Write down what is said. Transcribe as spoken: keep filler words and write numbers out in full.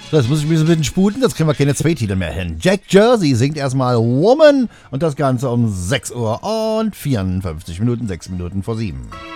So, jetzt muss ich mich ein bisschen sputen, jetzt kriegen wir keine zwei Titel mehr hin. Jack Jersey singt erstmal Woman und das Ganze um sechs Uhr und vierundfünfzig Minuten, sechs Minuten vor sieben.